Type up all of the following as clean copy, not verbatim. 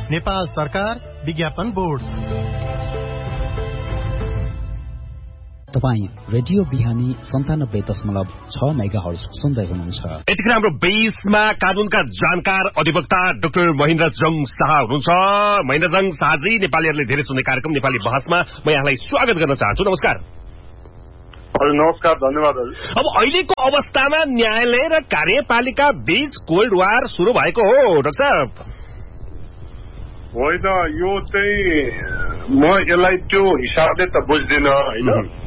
नेपाल सरकार विज्ञापन बोर्ड। तपाईँ रेडियो बिहानी 97.6 मेगाहर्ज सुन्दै हुनुहुन्छ। यतिखेर हाम्रो बेसमा कानूनका जानकार अधिवक्ता डाक्टर महेन्द्र जङ शाह हुनुहुन्छ। महेन्द्र जङ शाहजी, नेपालीहरूले धेरै सुन्ने कार्यक्रम नेपाली बहसमा म यहाँलाई स्वागत गर्न चाहन्छु। नमस्कार। हजुर नमस्कार, धन्यवाद। अब अहिलेको अवस्थामा न्यायालय र कार्यपालिका बीच कोल्ड वार सुरु भएको हो डाक्टर साहब? होइन, यो चाहिँ म यसलाई त्यो हिसाबले त बुझ्दिनँ होइन।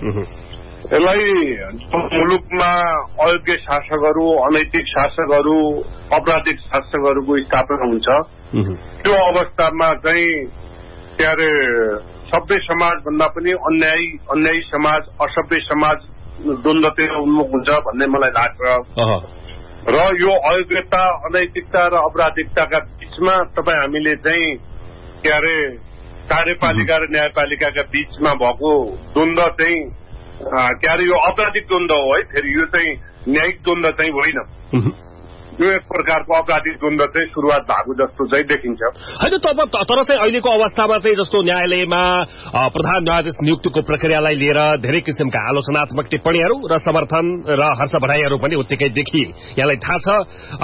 यसलाई मुलुकमा अयोग्य शासकहरू, अनैतिक शासकहरू, अपराधिक शासकहरूको स्थापना हुन्छ। त्यो अवस्थामा चाहिँ के अरे सभ्य समाज भन्दा पनि अन्यायी समाज, असभ्य समाज द्वन्द्वतिर उन्मुख हुन्छ भन्ने मलाई लाग्छ। र यो अयोग्यता, अनैतिकता र अपराधिकताका बीचमा तपाईँ हामीले चाहिँ के अरे कार्यपालिका र न्यायपालिकाका बीचमा भएको द्वन्द्व चाहिँ के अरे यो अपराधिक द्वन्द्व हो है। फेरि यो चाहिँ न्यायिक द्वन्द्व चाहिँ होइन। यो एक प्रकारको अपराधिक द्वन्द्व चाहिँ सुरुवात भएको जस्तो चाहिँ देखिन्छ। होइन तर चाहिँ अहिलेको अवस्थामा चाहिँ जस्तो न्यायालयमा प्रधान न्यायाधीश नियुक्तिको प्रक्रियालाई लिएर धेरै किसिमका आलोचनात्मक टिप्पणीहरू र समर्थन र हर्ष बधाईहरू पनि उत्तिकै देखिए। यहाँलाई थाहा छ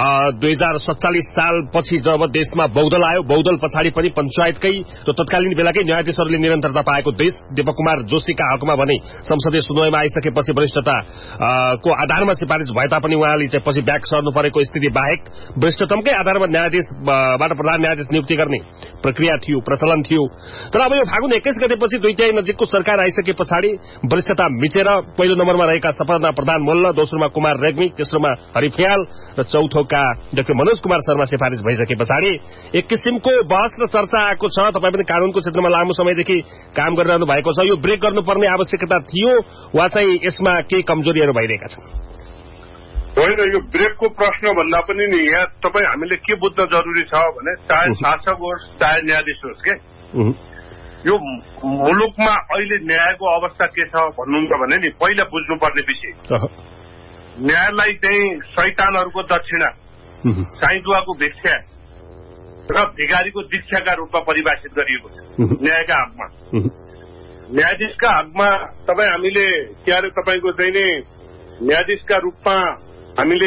2047 सालपछि जब देशमा बहुदल आयो, बहुदल पछाडि पनि पञ्चायतकै र तत्कालीन बेलाकै न्यायाधीशहरूले निरन्तरता पाएको देश दीपक कुमार जोशीका हकमा भने संसदीय सुनवाईमा आइसकेपछि वरिष्ठताको आधारमा सिफारिस भए तापनि उहाँले चाहिँ पछि ब्याक सर्नु परेको बाहेक वरिष्ठतमकै आधारमा न्यायाधीशबाट प्रधान न्यायाधीश नियुक्ति गर्ने प्रक्रिया थियो, प्रचलन थियो। तर अब यो फागुन 21 गतेपछि 2 तिहाई नजिकको सरकार आइसके पछाडि वरिष्ठता मिचेर पहिलो नम्बरमा रहेका सपना प्रधान मल्ल, दोस्रोमा कुमार रेग्मी, तेस्रोमा हरिफ्याल र चौथोका डाक्टर मनोज कुमार शर्मा सिफारिस भइसके पछाडि एक किसिमको बहस र चर्चा आएको छ। तपाईँ पनि कानूनको क्षेत्रमा लामो समयदेखि काम गरिरहनु भएको छ। यो ब्रेक गर्नुपर्ने आवश्यकता थियो वा चाहिँ यसमा केही कमजोरीहरू भइरहेका छन्? होइन, यो ब्रेकको प्रश्न भन्दा पनि नि यहाँ तपाईँ हामीले के बुझ्न जरुरी छ भने चाहे शासक होस् चाहे न्यायाधीश होस् के यो मुलुकमा अहिले न्यायको अवस्था के छ भन्नुहुन्छ भने नि पहिला बुझ्नुपर्ने विषय न्यायलाई चाहिँ शैतानहरूको दक्षिणा, साइदुवाको भिक्षा र भिखारीको दीक्षाका रूपमा परिभाषित गरिएको छ। न्यायका हकमा, न्यायाधीशका हकमा तपाईँ हामीले के अरे तपाईँको चाहिँ नि न्यायाधीशका रूपमा हामीले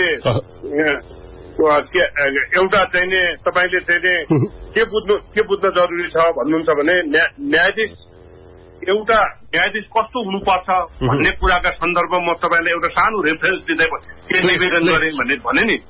एउटा चाहिँ नि तपाईँले चाहिँ नि के बुझ्न जरुरी छ भन्नुहुन्छ भने न्यायाधीश कस्तो हुनुपर्छ भन्ने कुराका सन्दर्भमा म तपाईँलाई एउटा सानो रेफरेन्स दिँदै के निवेदन गरेँ भने नि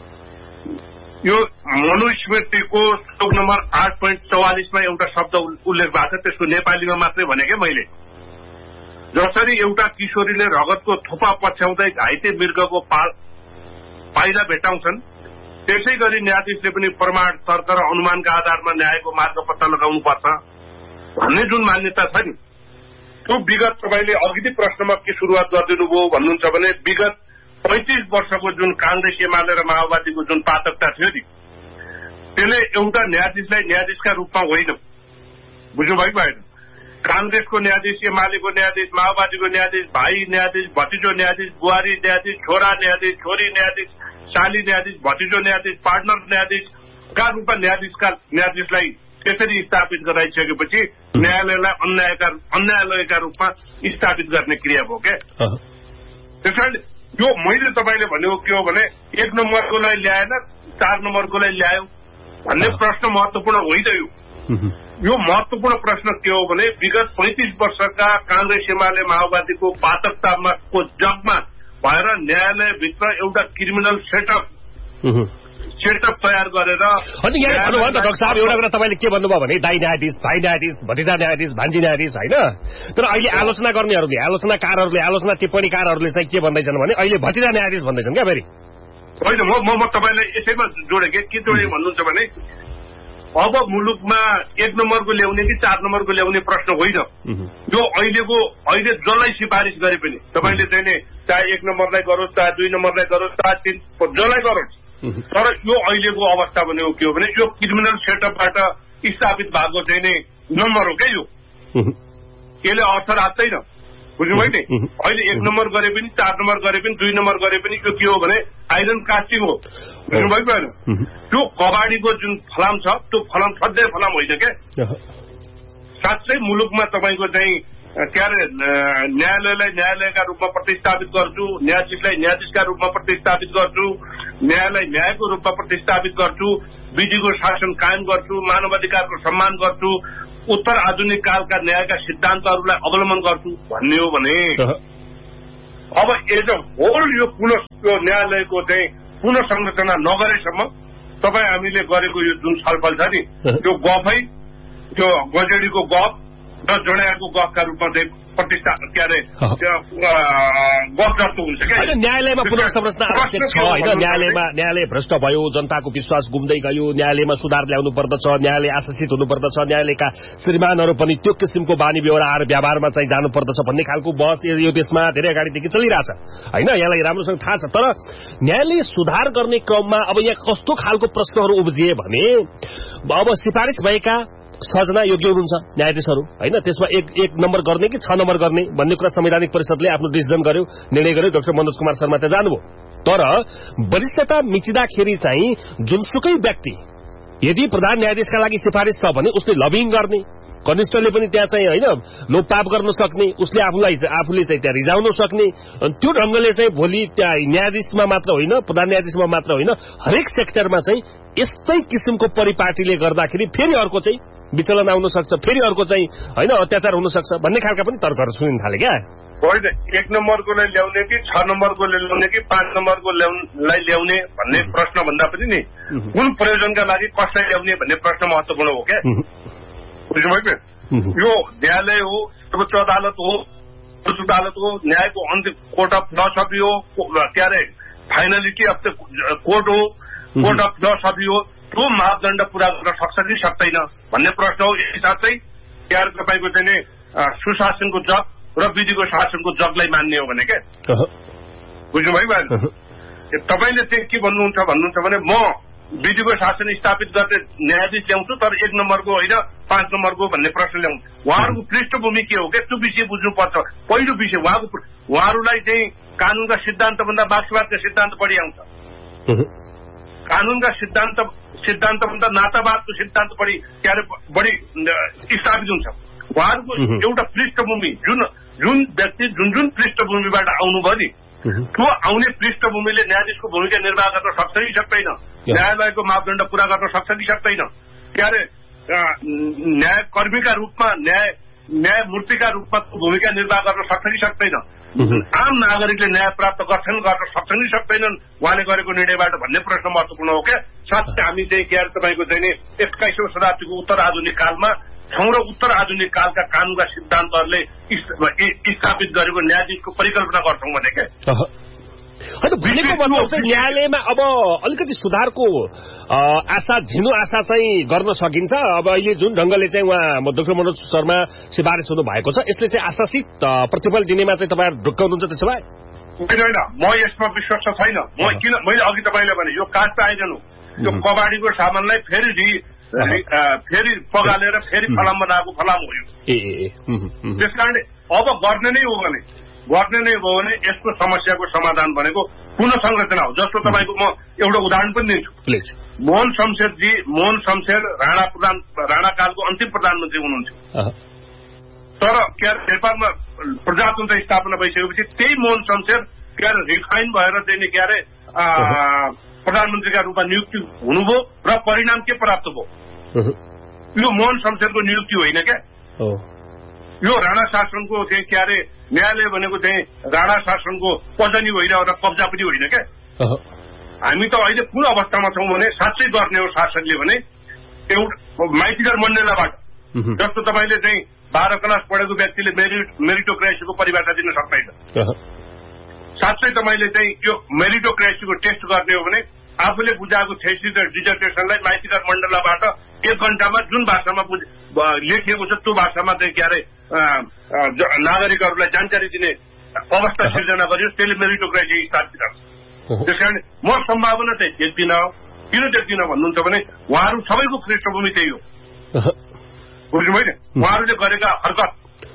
यो मनुस्मृतिको श्लोक नम्बर 8.44 एउटा शब्द उल्लेख भएको छ। त्यसको नेपालीमा मात्रै भने के मैले, जसरी एउटा किशोरीले रगतको थोपा पछ्याउँदै घाइते मृगको पाइला भेटाउँछन्, त्यसै गरी न्यायाधीशले पनि प्रमाण, तर्क र अनुमानका आधारमा न्यायको मार्ग पत्ता लगाउनुपर्छ भन्ने जुन मान्यता छ नि, त्यो विगत तपाईँले अघिल्लो प्रश्नमा के सुरुवात गरिदिनु भयो भन्नुहुन्छ भने विगत 35 वर्षको जुन कांग्रेस, एमाले र माओवादीको जुन पातकता थियो नि, त्यसले एउटा न्यायाधीशलाई न्यायाधीशका रूपमा होइन, बुझ्नुभयो कि भएन? कांग्रेसको न्यायाधीश, एमालेको न्यायाधीश, माओवादीको न्यायाधीश, भाइ न्यायाधीश, भतिजो न्यायाधीश, बुहारी न्यायाधीश, छोरा न्यायाधीश, छोरी न्यायाधीश, साली न्यायाधीश, भतिजो न्यायाधीश, पार्टनर न्यायाधीशका रूपमा न्यायाधीशलाई त्यसरी स्थापित गराइसकेपछि न्यायालयलाई अन्यायालयका रूपमा स्थापित गर्ने क्रिया भयो क्या। त्यसैले यो मैले तपाईँले भनेको के हो भने 1 नम्बरकोलाई ल्याएन 4 नम्बरकोलाई ल्यायो भन्ने प्रश्न महत्वपूर्ण होइन। यो महत्वपूर्ण प्रश्न के हो भने विगत 35 वर्षका कांग्रेस, एमाले, माओवादीको पातकतामा को जगमा भएर न्यायालयभित्र एउटा क्रिमिनल सेटअप तयार गरेर अनि यहाँ भन्नुभयो नि त डाक्टर साहब, एउटा कुरा तपाईँले के भन्नुभयो भने दाइ न्यायाधीश, भाइ न्यायाधीश, भतिजा न्यायाधीस, भान्जी न्यायाधीश होइन। तर अहिले आलोचना गर्नेहरूले, आलोचनाकारहरूले, आलोचना टिप्पणीकारहरूले चाहिँ के भन्दैछन् भने अहिले भतिजा न्यायाधीश भन्दैछन् क्या फेरि। होइन, म तपाईँलाई यसैमा जोडेँ के जोडेँ भन्नुहुन्छ भने अब मुलुकमा 1 नम्बरको ल्याउने कि 4 नम्बरको ल्याउने प्रश्न होइन। यो अहिले जसलाई सिफारिस गरे पनि तपाईँले चाहिँ नि चाहे 1 नम्बरलाई गरोस्, चाहे 2 नम्बरलाई गरोस्, चाहे 3 जसलाई गरोस्, तर यो अहिलेको अवस्था भनेको के हो भने यो क्रिमिनल सेटअपबाट स्थापित भएको चाहिँ नि नम्बर हो क्या। यो यसले अर्थ राख्दैन। बुझ्नुभयो नि। अहिले 1 नम्बर गरे पनि 4 नम्बर गरे पनि 2 नम्बर गरे पनि त्यो के हो भने आइरन कास्टिङ हो। बुझ्नुभयो भएन? त्यो कबाडीको जुन फलाम छ त्यो फलाम सधैँ फलाम होइन क्या। साँच्चै मुलुकमा तपाईँको चाहिँ के अरे न्यायालयलाई न्यायालयका रूपमा प्रतिस्थापित गर्छु, न्यायाधीशलाई न्यायाधीशका रूपमा प्रतिस्थापित गर्छु, न्यायलाई न्यायको रूपमा प्रतिस्थापित गर्छु, विधिको शासन कायम गर्छु, मानवाधिकारको सम्मान गर्छु, उत्तर आधुनिक कालका न्यायका सिद्धान्तहरूलाई अवलम्बन गर्छु भन्ने हो भने अब एज अ होल यो पुनः न्यायालयको चाहिँ पुनः संरचना नगरेसम्म तपाईँ हामीले गरेको यो जुन छलफल छ नि त्यो गफै त्यो गजेडीको गफ र जडाको गफका रूपमा चाहिँ प्रतिष्ठा के अरे गफ जस्तो हुन्छ क्या। न्यायालयमा पुनः संरचना आवश्यक छ होइन। न्यायालय भ्रष्ट भयो, जनताको विश्वास गुम्दै गयो, न्यायालयमा सुधार ल्याउनु पर्दछ, न्यायालय आशासित हुनुपर्दछ, न्यायालयका श्रीमानहरू पनि त्यो किसिमको बानी व्यवहार आएर व्यवहारमा चाहिँ जानुपर्दछ भन्ने खालको बहस यो देशमा धेरै अगाडिदेखि चलिरहेछ होइन। यहाँलाई राम्रोसँग थाहा छ। तर न्यायालय सुधार गर्ने क्रममा अब यहाँ कस्तो खालको प्रश्नहरू उब्जिए भने अब सिफारिस भएका 6 जना योग्य हुनुहुन्छ न्यायाधीशहरू होइन। त्यसमा एक नम्बर गर्ने कि 6 नम्बर गर्ने भन्ने कुरा संवैधानिक परिषदले आफ्नो डिसिजन गर्यो, निर्णय गर्यो। डाक्टर मनोज कुमार शर्मा त्यहाँ जानुभयो। तर वरिष्ठता मिचिँदाखेरि चाहिँ जुनसुकै व्यक्ति यदि प्रधान न्यायाधीशका लागि सिफारिस छ भने उसले लबिङ गर्ने, कनिष्ठले पनि त्यहाँ चाहिँ होइन लोपपाप गर्न सक्ने, उसले आफूले चाहिँ त्यहाँ रिजाउन सक्ने, त्यो ढंगले चाहिँ भोलि त्यहाँ न्यायाधीशमा मात्र होइन, प्रधान न्यायाधीशमा मात्र होइन, हरेक सेक्टरमा चाहिँ यस्तै किसिमको परिपाटीले गर्दाखेरि फेरि अर्को चाहिँ विचलन आउन सक्छ, फेरि अर्को चाहिँ होइन अत्याचार हुन सक्छ भन्ने खालका पनि तर्कहरू सुनिन थाले क्या। होइन 1 नम्बरकोलाई ल्याउने कि 6 नम्बरको ल्याउने कि 5 नम्बरको ल्याउने भन्ने प्रश्न भन्दा पनि नि कुन प्रयोजनका लागि कसलाई ल्याउने भन्ने प्रश्न महत्त्वपूर्ण हो क्या। बुझ्नुभयो? यो न्यायालय हो, सर्वोच्च अदालत हो, उच्च अदालत हो, न्यायको अन्तिम कोर्ट अफ फिलोसफी हो, के अरे फाइनलिटी अफ द कोर्ट हो, कोर्ट अफ फिलोसफी हो। त्यो मापदण्ड पूरा गर्न सक्छ कि सक्दैन भन्ने प्रश्न हो। यसै साथै के अरे तपाईँको चाहिँ नि सुशासनको जग र विधिको शासनको जगलाई मान्ने हो भने क्या। बुझ्नुभयो भएन? तपाईँले चाहिँ के भन्नुहुन्छ भने म विधिको शासन स्थापित गर्ने न्यायाधीश ल्याउँछु तर 1 नम्बरको होइन 5 नम्बरको भन्ने प्रश्न ल्याउँछु। उहाँहरूको पृष्ठभूमि के हो क्या त्यो विषय बुझ्नुपर्छ। पहिलो विषय उहाँहरूलाई चाहिँ कानूनका सिद्धान्तभन्दा मार्क्सवादका सिद्धान्त बढी आउँछ। कानूनका सिद्धान्तभन्दा नातावादको सिद्धान्त बढी स्थापित हुन्छ। उहाँहरूको एउटा पृष्ठभूमि जुन व्यक्ति जुन पृष्ठभूमिबाट आउनुभयो नि त्यो आउने पृष्ठभूमिले न्यायाधीशको भूमिका निर्वाह गर्न सक्छ कि सक्दैन, न्यायालयको मापदण्ड पूरा गर्न सक्छ कि सक्दैन, के अरे न्यायकर्मीका रूपमा न्यायमूर्तिका रूपमा भूमिका निर्वाह गर्न सक्छ कि सक्दैन, आम नागरिकले न्याय प्राप्त गर्न सक्छन् कि सक्दैनन् उहाँले गरेको निर्णयबाट भन्ने प्रश्न महत्त्वपूर्ण हो क्या। साथै हामी चाहिँ के अरे तपाईँको चाहिँ 21औं शताब्दीको उत्तर आधुनिक कालमा छौं र उत्तर आधुनिक कालका कानूनका सिद्धान्तहरूले स्थापित गरेको न्यायाधीशको परिकल्पना गर्छौं भने क्या। भनेको मतलब चाहिँ न्यायालयमा अब अलिकति सुधारको आशा झिनो आशा चाहिँ गर्न सकिन्छ। अब अहिले जुन ढंगले चाहिँ उहाँ डाक्टर मनोज शर्मा सिफारिस हुनु भएको छ यसले चाहिँ आशासित प्रतिफल दिनेमा चाहिँ तपाईहरु ढुक्क हुनुहुन्छ त्यसो भए? होइन, म यसमा विश्वास छैन। मैले अघि तपाईलाई भने यो कास्ट आइजन हो, यो कबाडीको सामानलाई फेरि पगालेर फेरि फलाम बनाएको फलाम हो यो। त्यसकारणले अब गर्ने नै हो भने यसको समस्याको समाधान भनेको पुनः संरचना हो। जस्तो तपाईको म एउटा उदाहरण पनि दिन्छु। मोहन शमशेर राणा कालको अन्तिम प्रधानमन्त्री हुनुहुन्थ्यो। तर के अरे नेपालमा प्रजातन्त्र स्थापना भइसकेपछि त्यही मोहन शमशेर के अरे रिफाइन भएर चाहिँ के अरे प्रधानमन्त्रीका रूपमा नियुक्ति हुनुभयो र परिणाम के प्राप्त भयो? यो मोहन शमशेरको नियुक्ति होइन क्या, यो राणा शासनको चाहिँ के अरे न्यायालय भनेको चाहिँ राणा शासनको पजनी होइन र कब्जा पनि होइन क्या। हामी त अहिले कुन अवस्थामा छौं भने साँच्चै गर्ने हो शासनले भने एउटा माइतीघर मण्डेलाबाट जस्तो तपाईले चाहिँ 12 क्लास पढेको व्यक्तिले मेरिटोक्रेसीको परिभाषा दिन सक्दैन। साँच्चै तपाईले चाहिँ यो मेरिटोक्रेसीको टेस्ट गर्ने हो भने आफूले बुझाएको थेसिस र डिजर्टेसनलाई माइतीघर मण्डलाबाट 1 घण्टामा जुन भाषामा लेखिएको छ त्यो भाषामा चाहिँ के अरे नागरिकहरूलाई जानकारी दिने अवस्था सिर्जना गरियो, त्यसले मेरिटोक्रेसी स्थापित गर्छ। त्यसकारण म सम्भावना चाहिँ देख्दिनँ। किन देख्दिनँ भन्नुहुन्छ भने उहाँहरू सबैको पृष्ठभूमि त्यही हो। बुझ्नुभयो नि? उहाँहरूले गरेका हरकत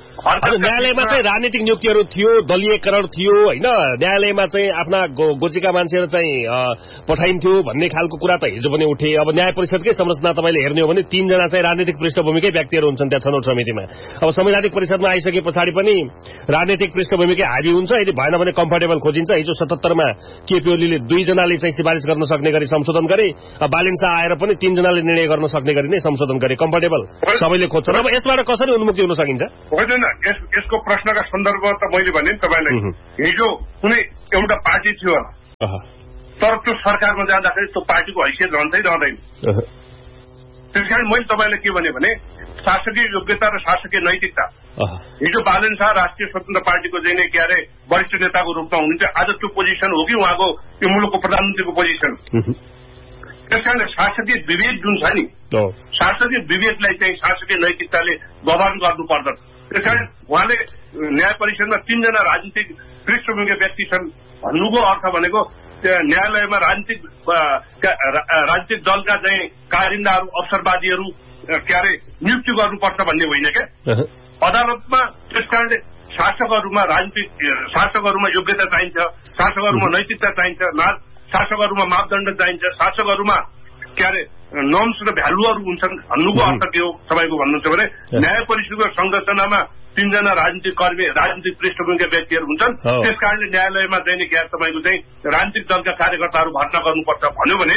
न्यायालयमा चाहिँ राजनीतिक नियुक्तिहरू थियो, दलीयकरण थियो होइन, न्यायालयमा चाहिँ आफ्ना गोजीका मान्छेहरू चाहिँ पठाइन्थ्यो भन्ने खालको कुरा त हिजो पनि उठे। अब न्याय परिषदकै संरचना तपाईँले हेर्ने हो भने 3 जना चाहिँ राजनीतिक पृष्ठभूमिकै व्यक्तिहरू हुन्छन् त्यहाँ छनौट समितिमा। अब संवैधानिक परिषदमा आइसके पछाडि पनि राजनीतिक पृष्ठभूमिकै हाबी हुन्छ, यदि भएन भने कम्फर्टेबल खोजिन्छ। हिजो 77 मा केपी ओलीले 2 जनाले चाहिँ सिफारिस गर्न सक्ने गरी संशोधन गरे, बालिन शाह आएर पनि 3 जनाले निर्णय गर्न सक्ने गरी नै संशोधन गरे। कम्फर्टेबल सबैले खोज्छन्। अब यसबाट कसरी उन्मुक्ति हुन सकिन्छ? होइन, यसको प्रश्नका सन्दर्भ त मैले भने तपाईँलाई हिजो कुनै एउटा पार्टी थियो होला, तर त्यो सरकारमा जाँदाखेरि त्यो पार्टीको हैसियत रहँदै रहँदैन। त्यसकारण मैले तपाईँलाई के भने शासकीय योग्यता र शासकीय नैतिकता। हिजो बालन शाह राष्ट्रिय स्वतन्त्र पार्टीको चाहिँ नै के अरे वरिष्ठ नेताको रूपमा हुनुहुन्थ्यो, आज त्यो पोजिसन हो कि उहाँको यो मुलुकको प्रधानमन्त्रीको पोजिसन। त्यसकारण शासकीय विवेक जुन छ नि, शासकीय विवेकलाई चाहिँ शासकीय नैतिकताले गभर्न गर्नु पर्दछ। त्यसकारण उहाँले न्याय परिषदमा 3 जना राजनीतिक पृष्ठभूमिका व्यक्ति छन् भन्नुको अर्थ भनेको न्यायालयमा राजनीतिक दलका चाहिँ कारिन्दाहरू अवसरवादीहरू के अरे नियुक्ति गर्नुपर्छ भन्ने होइन क्या अदालतमा। त्यसकारणले शासकहरूमा योग्यता चाहिन्छ, शासकहरूमा नैतिकता चाहिन्छ, शासकहरूमा मापदण्ड चाहिन्छ, शासकहरूमा के अरे नर्म्स र भ्यालुहरू हुन्छन् भन्नुको अर्थ के हो तपाईँको भन्नुहुन्छ भने न्याय परिषदको संरचनामा 3 जना राजनीतिक कर्मी राजनीतिक पृष्ठभूमिका व्यक्तिहरू हुन्छन्। त्यसकारणले न्यायालयमा चाहिँ के तपाईँको चाहिँ राजनीतिक दलका कार्यकर्ताहरू भर्ना गर्नुपर्छ भन्यो भने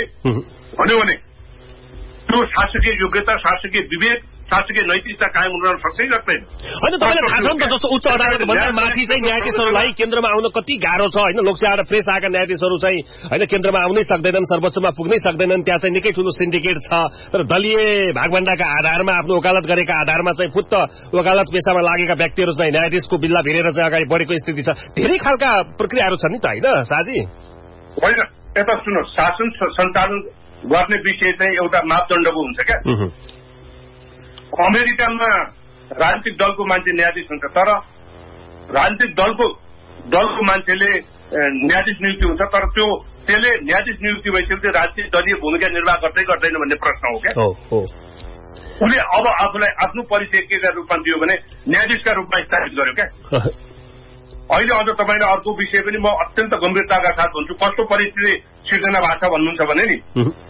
त्यो शासकीय योग्यता, शासकीय विवेक, शासकीय नैतिकता कायम हुन सक्दै सक्दैन। होइन, तपाईँलाई थाहा छ नि त जस्तो उच्च अदालतभन्दा माथि चाहिँ न्यायाधीशहरूलाई केन्द्रमा आउन कति गाह्रो छ होइन। लोकसेवा फ्रेस आएका न्यायाधीशहरू चाहिँ होइन केन्द्रमा आउनै सक्दैनन्, सर्वोच्चमा पुग्नै सक्दैनन्। त्यहाँ चाहिँ निकै ठुलो सिन्डिकेट छ। तर दलीय भागभण्डाका आधारमा आफ्नो वकालत गरेका आधारमा चाहिँ फुत्त वकालत पेसामा लागेका व्यक्तिहरू चाहिँ न्यायाधीशको बिल्ला भिरेर चाहिँ अगाडि बढेको स्थिति छ। धेरै खालका प्रक्रियाहरू छन् नि त होइन साजी? होइन, यता सुन्नुहोस्, शासन सञ्चालन गर्ने विषय चाहिँ एउटा मापदण्डको हुन्छ क्या। अमेरिकामा राजनीतिक दलको मान्छे न्यायाधीश हुन्छ, तर राजनीतिक दलको मान्छेले न्यायाधीश नियुक्ति हुन्छ, तर त्यसले न्यायाधीश नियुक्ति भइसकेपछि राजनीतिक दलीय भूमिका निर्वाह गर्दैन भन्ने प्रश्न हो क्या। उसले अब आफूलाई आफ्नो परिचय के रूपमा दियो भने न्यायाधीशका रूपमा स्थापित गर्यो क्या। अहिले अझ तपाईँले अर्को विषय पनि म अत्यन्त गम्भीरताका साथ भन्छु। कस्तो परिस्थिति सिर्जना भएको छ भन्नुहुन्छ भने नि,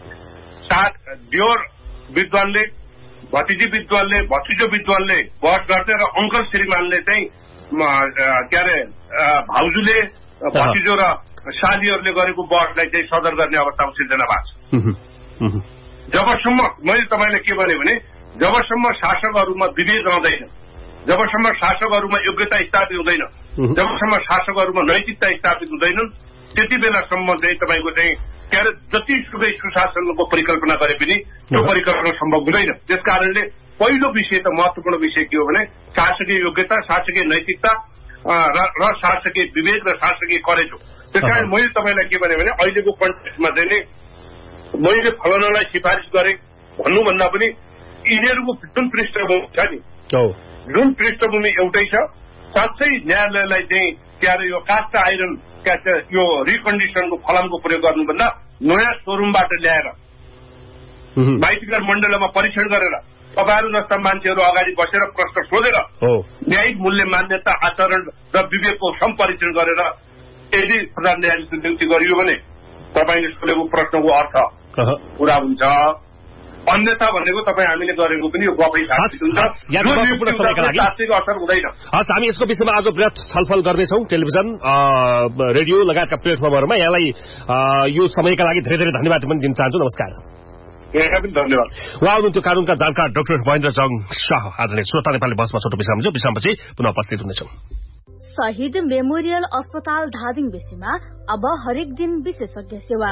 दियोर विद्वानले, भतिजी विद्वानले, भतिजो विद्वानले बहस गर्थे र अङ्कल श्रीमानले चाहिँ के अरे भाउजूले, भतिजो र सालीहरूले गरेको बहसलाई चाहिँ सदर गर्ने अवस्थाको सिर्जना भएको छ। जबसम्म मैले तपाईँलाई के भने जबसम्म शासकहरूमा विवेक रहँदैन, जबसम्म शासकहरूमा योग्यता स्थापित हुँदैन, जबसम्म शासकहरूमा नैतिकता स्थापित हुँदैनन्, त्यति बेलासम्म चाहिँ तपाईँको चाहिँ के अरे जतिसुकै सुशासनको परिकल्पना गरे पनि त्यो परिकल्पना सम्भव हुँदैन। त्यसकारणले पहिलो विषय त महत्वपूर्ण विषय के हो भने शासकीय योग्यता, शासकीय नैतिकता र शासकीय विवेक र शासकीय करेज हो। त्यसकारण मैले तपाईँलाई के भने अहिलेको कन्टेक्स्टमा चाहिँ नि मैले फलानालाई सिफारिस गरेँ भन्नुभन्दा पनि यिनीहरूको जुन पृष्ठभूमि छ नि, जुन पृष्ठभूमि एउटै छ, साँच्चै न्यायालयलाई चाहिँ के अरे यो कास्ट आइरन यो रिकन्डिसनको फलामको प्रयोग गर्नुभन्दा नयाँ सोरुमबाट ल्याएर माइतीकार मण्डलमा परीक्षण गरेर तपाईँहरू जस्ता मान्छेहरू अगाडि बसेर प्रश्न सोधेर न्यायिक मूल्य मान्यता, आचरण र विवेकको सम्परीक्षण गरेर यदि प्रधान न्यायाधीश नियुक्ति गरियो भने तपाईँले सोधेको प्रश्नको अर्थ पूरा हुन्छ। अन्यथा भनेको तपाईँ हामीले गरेको पनि यो गफै शास्त्रिक हुन्छ, शास्त्रिक असर हुँदैन। हस्, हामी यसको विषयमा आज वृहत छलफल गर्नेछौँ टेलिभिजन, रेडियो लगायतका प्लेटफर्महरूमा। यहाँलाई यो समयका लागि धेरै धेरै धन्यवाद पनि दिन चाहन्छु। नमस्कार। धन्यवाद। उहाँ हुनुहुन्थ्यो कानूनका जानकार डाक्टर महेन्द्र जङ शाह। आज नै श्रोता नेपाली बसमा छोटो विश्राम हुन्छ, विश्रामपछि पुनः उपस्थित हुनेछौँ। शहीद मेमोरियल अस्पताल धादिङ बेसीमा अब हरेक दिन विशेषज्ञ सेवा।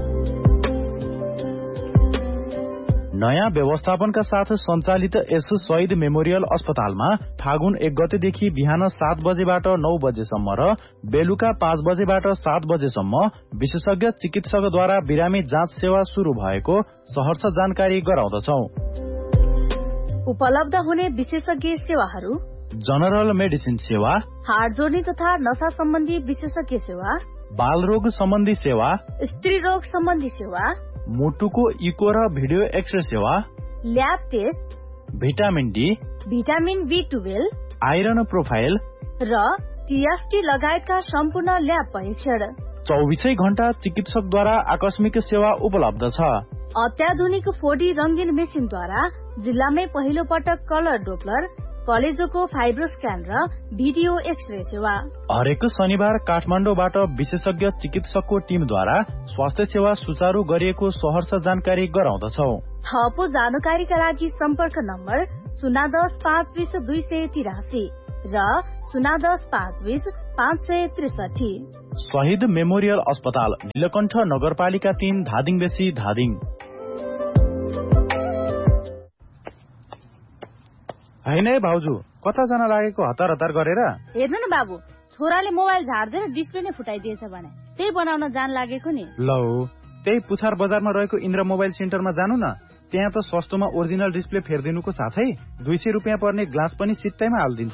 नयाँ व्यवस्थापनका साथ सञ्चालित यस शहीद मेमोरियल अस्पतालमा फागुन 1 गतेदेखि बिहान 7 बजेबाट 9 बजेसम्म र बेलुका 5 बजेबाट 7 बजेसम्म विशेषज्ञ चिकित्सकद्वारा बिरामी जाँच सेवा शुरू भएको सहर्ष जानकारी गराउँदछौ। उपलब्ध हुने विशेषज्ञ सेवाहरू: जनरल मेडिसिन सेवा, हाड जोड्ने तथा नशा सम्बन्धी विशेषज्ञ सेवा, बालरोग सम्बन्धी सेवा, स्त्री रोग सम्बन्धी सेवा, मुटुको इको र भिडियो एक्सरे सेवा, lab test, vitamin D, vitamin B12, iron profile र टीएफटी लगायतका सम्पूर्ण ल्याब परीक्षण। 24 घण्टा चिकित्सकद्वारा आकस्मिक सेवा उपलब्ध छ। अत्याधुनिक 4D रंगीन मेसिनद्वारा जिल्लामै पहिलो पटक कलर डोप्लर, कलेजोको फाइब्रो स्क्यान र भिडियो एक्सरे सेवा। हरेक शनिबार काठमाडौँबाट विशेषज्ञ चिकित्सकको टिमद्वारा स्वास्थ्य सेवा सुचारू गरिएको सहर्ष जानकारी गराउँदछौ। थप जानकारीका लागि सम्पर्क नम्बर 010-520-283 र 010-520-563। शहीद मेमोरियल अस्पताल, नीलकण्ठ नगरपालिका 3, धादिङ बेसी, धादिङ। होइन है भाउजू, कता जान लागेको हतार हतार गरेर? हेर्नु न बाबु, छोराले मोबाइल झार्दै डिस्प्ले नै फुटाइदिएछ भने त्यही बनाउन जान लागेको नि। लौ, त्यही पुछार बजारमा रहेको इन्द्र मोबाइल सेन्टरमा जानु न। त्यहाँ त सस्तोमा ओरिजिनल डिस्प्ले फेर्दिनुको साथै 200 रुपियाँ पर्ने ग्लास पनि सित्तैमा हालिदिन्छ।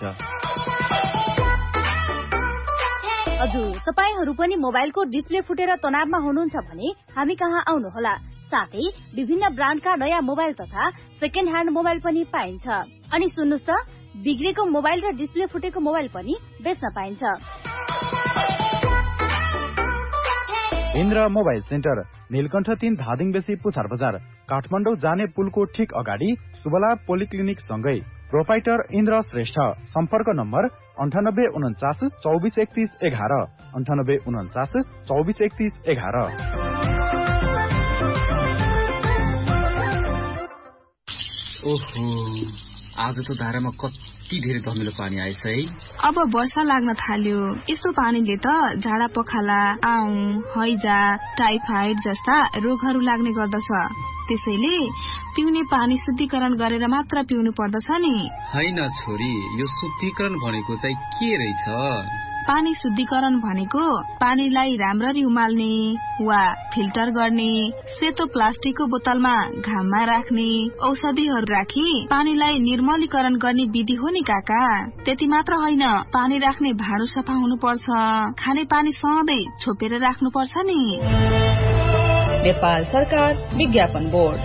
हजुर, तपाईहरू पनि मोबाइलको डिस्प्ले फुटेर तनावमा हुनुहुन्छ भने हामी कहाँ आउनुहोला। साथै विभिन्न ब्रान्डका नयाँ मोबाइल तथा सेकेन्ड ह्यान्ड मोबाइल पनि पाइन्छ। अनि सुन्नुस् त, बिग्रेको मोबाइल र डिस्प्ले फुटेको मोबाइल पनि बेच्न पाइन्छ। इन्द्र मोबाइल सेन्टर, नीलकण्ठ 3, धादिङ बेसी, पुछार बजार, काठमाडौँ जाने पुलको ठिक अगाडि सुबला पोलिक्लिनिक सँगै। प्रोपाइटर इन्द्र श्रेष्ठ। सम्पर्क नम्बर 9849 2431 11, 9849 2431 11। ओहो, आज त धारामा कति धेरै धमिलो पानी आएछ है। अब वर्षा लाग्न थाल्यो। यस्तो पानीले त झाडा पखाला, आउँ, हैजा, टाइफाइड जस्ता रोगहरू लाग्ने गर्दछ। त्यसैले पिउने पानी शुद्धिकरण गरेर मात्र पिउनु पर्दछ नि। हैन छोरी, यो शुद्धिकरण भनेको चाहिँ के रहेछ? पानी शुद्धिकरण भनेको पानीलाई राम्ररी उमाल्ने वा फिल्टर गर्ने, सेतो प्लास्टिकको बोतलमा घाममा राख्ने, औषधिहरू राखी पानीलाई निर्मलीकरण गर्ने विधि हो नि काका। त्यति मात्र होइन, पानी राख्ने भाँडो सफा हुनुपर्छ, खाने पानी सधैँ छोपेर राख्नुपर्छ नि। नेपाल सरकार विज्ञापन बोर्ड।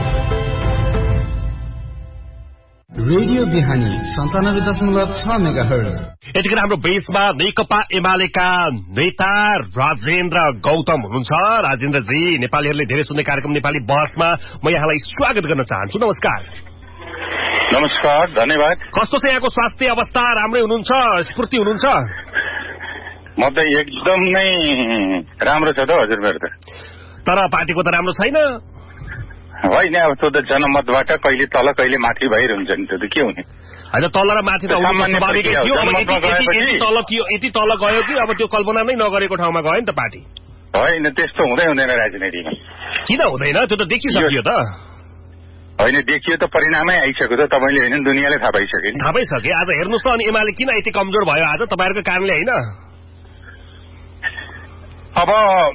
रेडियो बिहानी 97.6 मेगाहर्ज। यतिखेर हाम्रो बेसमा नेकपा एमालेका नेता राजेन्द्र गौतम हुनुहुन्छ। राजेन्द्रजी, नेपालीहरूले धेरै सुन्ने कार्यक्रम नेपाली बहसमा म यहाँलाई स्वागत गर्न चाहन्छु। नमस्कार। नमस्कार, धन्यवाद। कस्तो छ यहाँको स्वास्थ्य अवस्था? राम्रै हुनुहुन्छ? स्फूर्ति हुनुहुन्छ? म त एकदम नै राम्रो छ त हजुर मेरो त। तर पार्टीको त राम्रो छैन होइन। अब त्यो त जनमतबाट कहिले तल कहिले माथि भइरहन्छ नि, त्यो त के हुने। होइन, तल र माथि त स्वाभाविकै थियो। यति तल गयो कि अब त्यो कल्पना नै नगरेको ठाउँमा गयो नि त पार्टी। होइन, त्यस्तो हुँदै हुँदैन राजनीतिमा। किन हुँदैन? त्यो त देखिसक्यो त। होइन, देखियो त, परिणामै आइसक्यो त। तपाईँले होइन, दुनियाँले थाहा पाइसक्यो नि। थाहा पाइसके। आज हेर्नुहोस् त, अनि एमाले किन यति कमजोर भयो आज? तपाईँहरूको कारणले होइन? अब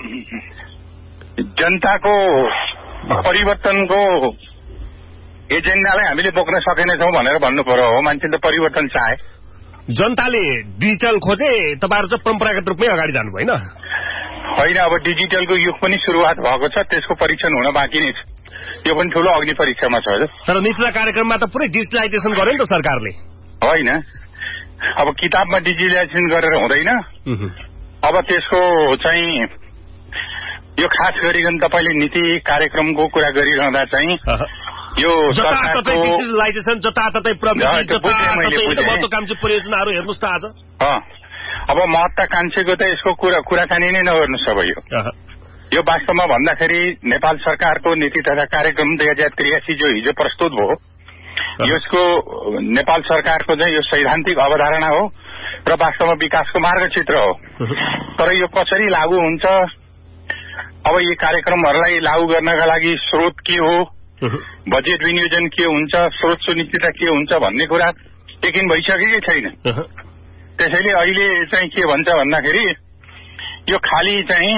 जनताको परिवर्तनको एजेन्डालाई हामीले बोक्न सकेनछौँ भनेर भन्नु पर्यो। हो, मान्छेले त परिवर्तन चाहे। जनताले डिजिटल खोजे, तपाईँहरू चाहिँ परम्परागत रूपमै अगाडि जानु होइन? होइन, अब डिजिटलको युग पनि सुरुवात भएको छ, त्यसको परीक्षण हुन बाँकी नै छ। यो पनि ठूलो अग्नि परीक्षामा छ। तर नीति कार्यक्रममा त पुरै डिजिटलाइजेसन गर्यो नि त सरकारले। होइन, अब किताबमा डिजिटलाइजेसन गरेर हुँदैन। अब त्यसको चाहिँ यो खास गरिकन तपाईँले नीति कार्यक्रमको कुरा गरिरहँदा चाहिँ यो जताततै डिजिटलाइजेसन, जताततै प्रविधि, महत्वाकांक्षी परियोजनाहरू हेर्नुहोस् त आज। अब महत्वाकांक्षीको त यसको कुराकानी नै नगर्नुहोस्। अब यो वास्तवमा भन्दाखेरि नेपाल सरकारको नीति तथा कार्यक्रम 2083 जो हिजो प्रस्तुत भयो, यसको नेपाल सरकारको चाहिँ यो सैद्धान्तिक अवधारणा हो र वास्तवमा विकासको मार्गचित्र हो। तर यो कसरी लागू हुन्छ, अब यी कार्यक्रमहरूलाई लागू गर्नका लागि स्रोत के हो, बजेट विनियोजन के हुन्छ, स्रोत सुनिश्चितता के हुन्छ भन्ने कुरा यकिन भइसकेकै छैन। त्यसैले अहिले चाहिँ के भन्छ भन्दाखेरि यो खाली चाहिँ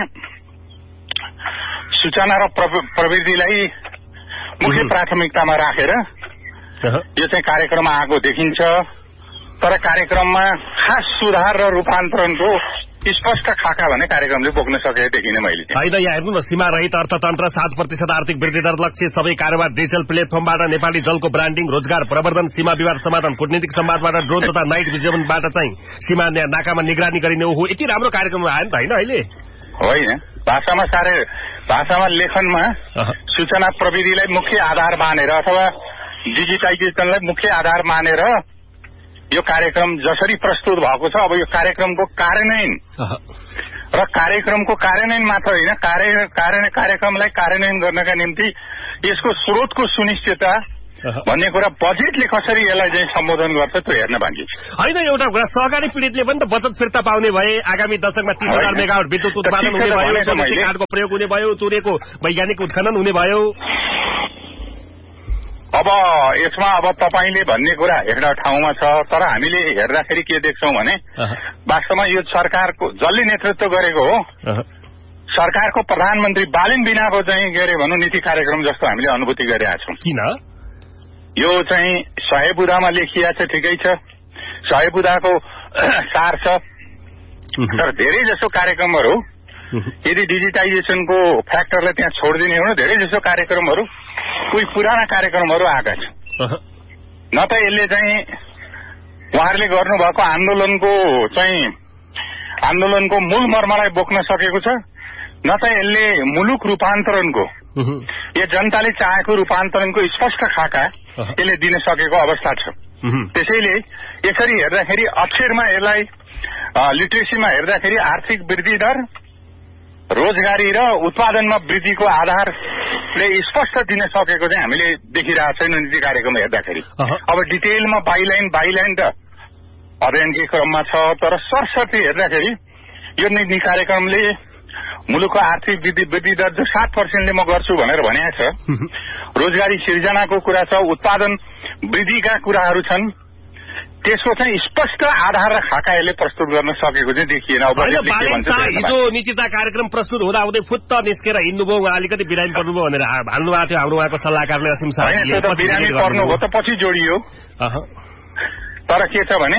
सूचना र प्रविधिलाई मुख्य प्राथमिकतामा राखेर यो चाहिँ कार्यक्रममा आएको देखिन्छ। तर कार्यक्रममा खास सुधार र रूपान्तरणको स्पष्ट खाका भने कार्यक्रमले बोक्न सकेको देखिन मैले। होइन, यहाँ हेर्नु न, सीमा रहित अर्थतन्त्र, 7% आर्थिक वृद्धि दर लक्ष्य, सबै कारोबार डिजिटल प्लेटफर्मबाट, नेपाली जलको ब्रान्डिङ, रोजगार प्रवर्धन, सीमा विवाद समाधान, कूटनीतिक संवादबाट, ड्रोन तथा नाइट भिजनबाट चाहिँ सीमा नाकामा निगरानी गरिने, ओहो यति राम्रो कार्यक्रम आयो नि त होइन अहिले? होइन, भाषामा लेखनमा सूचना प्रविधिलाई मुख्य आधार मानेर अथवा डिजिटाइजेसनलाई मुख्य आधार मानेर यो कार्यक्रम जसरी प्रस्तुत भएको छ, अब यो कार्यक्रमको कार्यान्वयन र कार्यक्रमको कार्यान्वयन मात्र होइन, कार्यक्रमलाई कार्यान्वयन गर्नका निम्ति यसको स्रोतको सुनिश्चितता भन्ने कुरा बजेटले कसरी यसलाई चाहिँ सम्बोधन गर्छ त्यो हेर्न बाँकी छ। होइन, एउटा कुरा सहकारी पीडितले पनि त बचत फिर्ता पाउने भए, आगामी दशकमा 30,000 मेगावाट विद्युत उत्पादन हुने भयो, काठको प्रयोग हुने भयो, चुरेको वैज्ञानिक उत्खनन हुने भयो। अब यसमा अब तपाईले भन्ने कुरा एउटा ठाउँमा छ, तर हामीले हेर्दाखेरि के देख्छौं भने वास्तवमा यो सरकारको जसले नेतृत्व गरेको हो, सरकारको प्रधानमन्त्री बालिन बिनाको चाहिँ के अरे भनौं नीति कार्यक्रम जस्तो हामीले अनुभूति गरिरहेका छौं। किन? यो चाहिँ 100 बुँदामा लेखिया छ, ठिकै छ, 100 बुँदाको सार छ, तर धेरै जसो कार्यक्रमहरू यदि डिजिटाइजेसनको फ्याक्टरलाई त्यहाँ छोडिदिने हो भने धेरै जसो कार्यक्रमहरू कोही पुराना कार्यक्रमहरू आएका छन्। न त यसले चाहिँ उहाँहरूले गर्नुभएको आन्दोलनको मूल मर्मलाई बोक्न सकेको छ, न त यसले मुलुक रूपान्तरणको यो जनताले चाहेको रूपान्तरणको स्पष्ट खाका यसले दिन सकेको अवस्था छ। त्यसैले यसरी हेर्दाखेरि अक्षरमा यसलाई लिट्रेसीमा हेर्दाखेरि आर्थिक वृद्धि दर, रोजगारी र उत्पादनमा वृद्धिको आधारले स्पष्ट दिन सकेको चाहिँ हामीले देखिरहेको छैन नीति कार्यक्रम हेर्दाखेरि। अब डिटेलमा बाइलाइन त अध्ययनकै क्रममा छ, तर सरसर्ती हेर्दाखेरि यो नीति कार्यक्रमले मुलुकको आर्थिक वृद्धि दर जो 7%ले म गर्छु भनेर भनेको छ, रोजगारी सिर्जनाको कुरा छ, उत्पादन वृद्धिका कुराहरू छन्, त्यसको चाहिँ स्पष्ट आधार र खाका यसले प्रस्तुत गर्न सकेको चाहिँ देखिएन। हिजो नीतिता कार्यक्रम प्रस्तुत हुँदाहुँदै फुत्त निस्केर हिँड्नुभयो, उहाँ अलिकति बिरामी पर्नुभयो भनेर भन्नुभएको थियो हाम्रो उहाँको सल्लाहकारले असीम शाहले। बिरामी पर्नुभयो त पछि जोडियो, तर के छ भने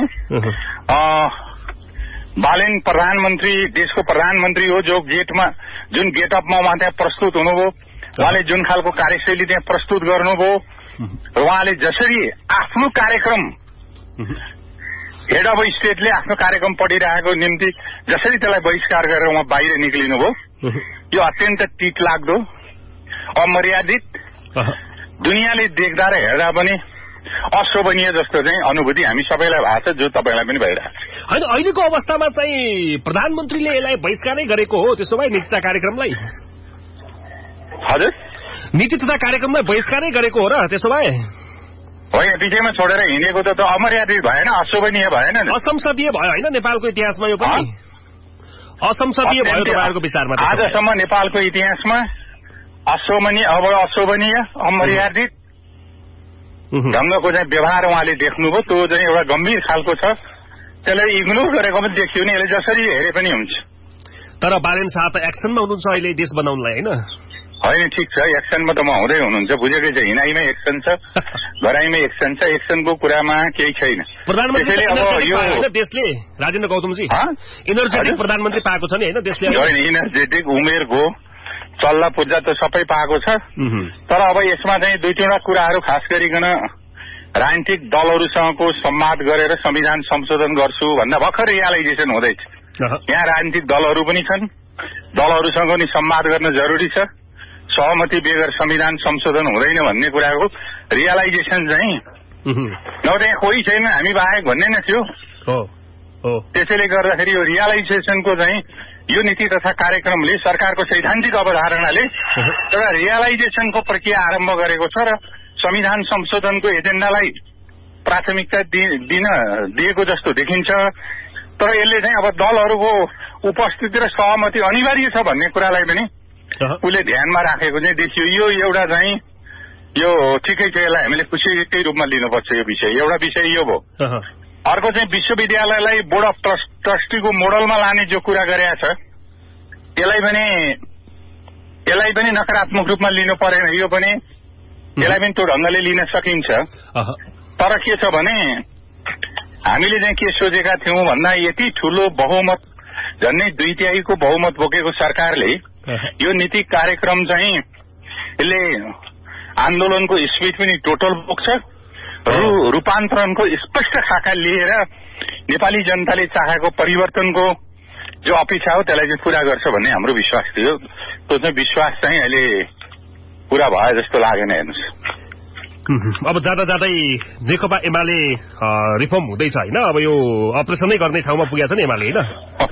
बालिन प्रधानमन्त्री, देशको प्रधानमन्त्री हो, जुन गेटअपमा उहाँ त्यहाँ प्रस्तुत हुनुभयो, उहाँले जुन खालको कार्यशैली त्यहाँ प्रस्तुत गर्नुभयो र उहाँले जसरी आफ्नो कार्यक्रम हेड अफ स्टेटले आफ्नो कार्यक्रम पढिरहेको निम्ति जसरी त्यसलाई बहिष्कार गरेर उहाँ बाहिर निक्लिनुभयो, यो अत्यन्त तीत लाग्दो, अमर्यादित, दुनियाँले देख्दा र हेर्दा पनि अशोभनीय जस्तो चाहिँ अनुभूति हामी सबैलाई भएको छ, जो तपाईँलाई पनि भइरहेको छ। होइन, अहिलेको अवस्थामा चाहिँ प्रधानमन्त्रीले यसलाई बहिष्कारै गरेको हो त्यसो भए नीति तथा कार्यक्रमलाई? हजुर, नीति तथा कार्यक्रमलाई बहिष्कारै गरेको हो र त्यसो भए? होइन, विषयमा छोडेर हिँडेको त अमर्यादित भएन, अशोभनीय भएन, असंसदीय भयो होइन नेपालको इतिहासमा? यो पनि असंसदीय भयो तपाईँहरूको विचारमा? आजसम्म नेपालको इतिहासमा अशोभनीय अमर्यादित ढंगको चाहिँ व्यवहार उहाँले देख्नुभयो, त्यो चाहिँ एउटा गम्भीर खालको छ, त्यसलाई इग्नोर गरेको पनि देखियो नि, यसले जसरी हेरे पनि हुन्छ। तर बालेन शाह त एक्सनमा हुनुहुन्छ अहिले देश बनाउनलाई, होइन ठिक छ, एक्सनमा त म हुँदै हुनुहुन्छ, बुझेकै छ, हिँडाइमै एक्सन छ, गराइमै एक्सन छ, एक्सनको कुरामा केही छैन। प्रधानमन्त्रीले अब यो देशले राजेन्द्र गौतमजी इनर्जेटिक प्रधानमन्त्री पाएको छ नि होइन देशले? होइन, इनर्जेटिक उमेरको चल्ला पूर्जा त सबै पाएको छ, तर अब यसमा चाहिँ दुई तीनवटा कुराहरू खास गरिकन राजनीतिक दलहरूसँगको संवाद गरेर संविधान संशोधन गर्छु भन्दा भर्खर रियलाइजेसन हुँदैछ। यहाँ राजनीतिक दलहरू पनि छन्, दलहरूसँग नि संवाद गर्न जरुरी छ, सहमति बेगर संविधान संशोधन हुँदैन भन्ने कुराको रियलाइजेसन चाहिँ नभए कोही छैन हामी बाहेक भन्ने नै थियो। त्यसैले गर्दाखेरि यो रियलाइजेसनको चाहिँ यो नीति तथा कार्यक्रमले सरकारको सैद्धान्तिक अवधारणाले एउटा रियलाइजेसनको प्रक्रिया आरम्भ गरेको छ र संविधान संशोधनको एजेन्डालाई प्राथमिकता दिएको जस्तो देखिन्छ। तर यसले चाहिँ अब दलहरूको उपस्थिति र सहमति अनिवार्य छ भन्ने कुरालाई पनि उसले ध्यानमा राखेको चाहिँ देखियो। यो एउटा चाहिँ यो ठिकै छ, यसलाई हामीले खुसीकै रूपमा लिनुपर्छ। यो विषय एउटा विषय यो भयो। अर्को चाहिँ विश्वविद्यालयलाई बोर्ड अफ ट्रस्टीको मोडलमा लाने जो कुरा गरेका छ, यसलाई पनि नकारात्मक रूपमा लिनु परेन, यो पनि यसलाई पनि त्यो ढंगले लिन सकिन्छ। तर के छ भने हामीले चाहिँ के सोचेका थियौं भन्दा यति ठूलो बहुमत झन्डै 2/3 बहुमत बोकेको सरकारले यो नीति कार्यक्रम चाहिँ यसले आन्दोलनको स्पिड पनि टोटल बोक्छ, रूपान्तरणको स्पष्ट खाका लिएर नेपाली जनताले चाहेको परिवर्तनको जो अपेक्षा हो त्यसलाई चाहिँ पूरा गर्छ भन्ने हाम्रो विश्वास थियो। त्यो चाहिँ विश्वास चाहिँ अहिले पूरा भयो जस्तो लागेन। हेर्नुहोस्, अब जाँदा जाँदै नेकपा एमाले रिफर्म हुँदैछ होइन, अब यो अपरेसनै गर्ने ठाउँमा पुगेको छ नि एमाले होइन।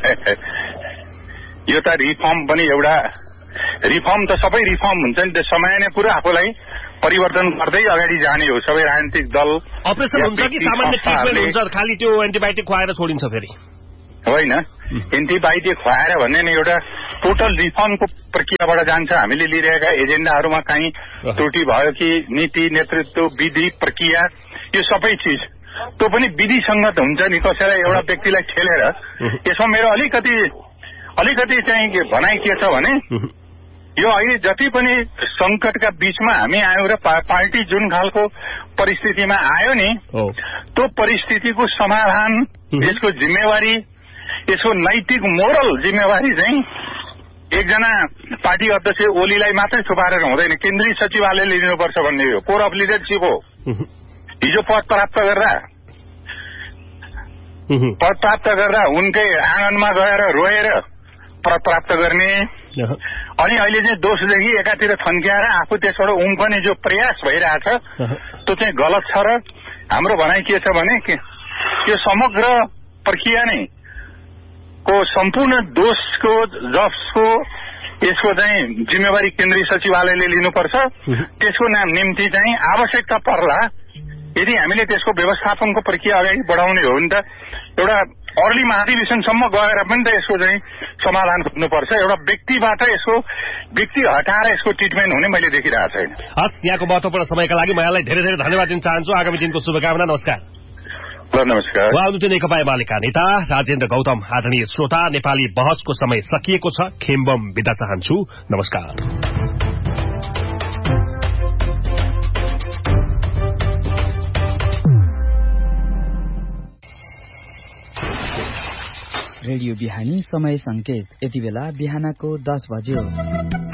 यो त रिफर्म पनि एउटा रिफर्म त सबै रिफर्म हुन्छ नि, त्यो समय नै पुरा आफूलाई परिवर्तन गर्दै अगाडि जाने हो। सबै राजनीतिक दल अपरेसन हुन्छ कि सामान्य ट्रिटमेन्ट हुन्छ, खालि त्यो एन्टिबायोटिक खुवाएर छोडिन्छ फेरि होइन। एन्टिबायोटिक खुवाएर भन्ने नै एउटा टोटल रिफर्मको प्रक्रियाबाट जान्छ। हामीले लिइरहेका एजेन्डाहरूमा कहीँ त्रुटि भयो कि नीति, नेतृत्व, विधि, प्रक्रिया यो सबै चिज त्यो पनि विधिसङ्गत हुन्छ नि। कसैलाई एउटा व्यक्तिलाई ठेलेर यसमा मेरो अलिकति चाहिँ भनाइ के छ भने यो अहिले जति पनि संकटका बीचमा हामी आयौं र पार्टी जुन खालको परिस्थितिमा आयो नि त्यो परिस्थितिको समाधान, यसको जिम्मेवारी, यसको नैतिक मोरल जिम्मेवारी चाहिँ एकजना पार्टी अध्यक्ष ओलीलाई मात्रै थुपारेर हुँदैन, केन्द्रीय सचिवालयले लिनुपर्छ भन्ने हो। कोर अफ लिडरसिप हो। हिजो पद प्राप्त गर्दा उनकै आँगनमा गएर रोएर पद प्राप्त गर्ने अनि अहिले चाहिँ दोषदेखि एकातिर थन्क्याएर आफू त्यसबाट उम्कने जो प्रयास भइरहेछ त्यो चाहिँ गलत छ। र हाम्रो भनाइ के छ भने यो समग्र प्रक्रिया नै को सम्पूर्ण दोषको जसको यसको चाहिँ जिम्मेवारी केन्द्रीय सचिवालयले लिनुपर्छ। त्यसको निम्ति चाहिँ आवश्यकता पर्ला यदि हामीले त्यसको व्यवस्थापनको प्रक्रिया अगाडि बढाउने हो भने त एउटा अर्ली महाधिवेशनसम्म गएर पनि त यसको चाहिँ समाधान खोज्नुपर्छ। एउटा व्यक्तिबाट यसको व्यक्ति हटाएर यसको ट्रिटमेन्ट हुने मैले देखिरहेको छैन। हस्, यहाँको महत्वपूर्ण समयका लागि म यहाँलाई धेरै धेरै धन्यवाद दिन चाहन्छु। आगामी दिनको शुभकामना। नमस्कार। नमस्कार। उहाँ नेकपा एमालेका नेता राजेन्द्र गौतम। आदरणीय श्रोता, नेपाली बहसको समय सकिएको छ। खेम्बम बिदा चाहन्छु। नमस्कार। रेडियो बिहानी समय संकेत यति बेला बिहानको 10 बज्यो।